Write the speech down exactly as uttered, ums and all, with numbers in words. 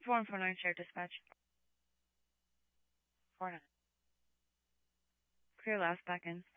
four and four nine, share dispatch. Four nine. Clear last back in.